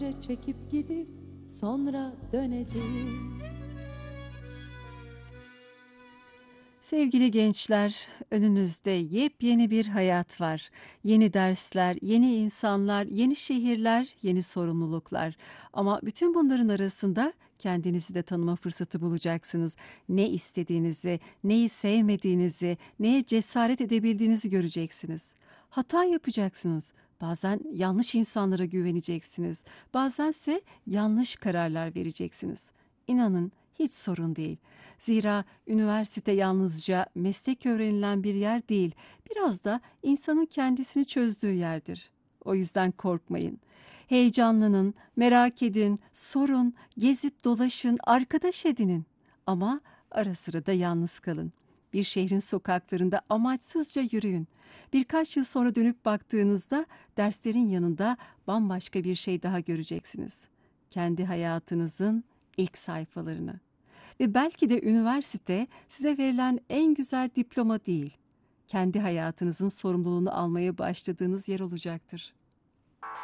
çekip gidip sonra döneceğim. Sevgili gençler, önünüzde yepyeni bir hayat var. Yeni dersler, yeni insanlar, yeni şehirler, yeni sorumluluklar. Ama bütün bunların arasında kendinizi de tanıma fırsatı bulacaksınız. Ne istediğinizi, neyi sevmediğinizi, neye cesaret edebildiğinizi göreceksiniz. Hata yapacaksınız. Bazen yanlış insanlara güveneceksiniz. Bazense yanlış kararlar vereceksiniz. İnanın hiç sorun değil. Zira üniversite yalnızca meslek öğrenilen bir yer değil, biraz da insanın kendisini çözdüğü yerdir. O yüzden korkmayın. Heyecanlanın, merak edin, sorun, gezip dolaşın, arkadaş edinin. Ama ara sıra da yalnız kalın. Bir şehrin sokaklarında amaçsızca yürüyün. Birkaç yıl sonra dönüp baktığınızda derslerin yanında bambaşka bir şey daha göreceksiniz. Kendi hayatınızın ilk sayfalarını. Ve belki de üniversite size verilen en güzel diploma değil, kendi hayatınızın sorumluluğunu almaya başladığınız yer olacaktır.